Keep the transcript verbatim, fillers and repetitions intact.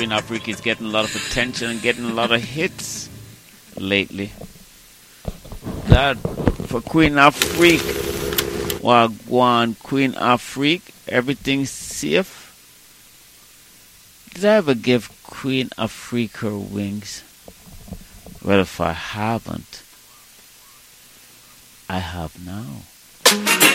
Queen Afrique is getting a lot of attention and getting a lot of hits lately. That for Queen Afrique. Wagwan, Queen Afrique. Everything's safe. Did I ever give Queen Afrique her wings? Well, if I haven't, I have now.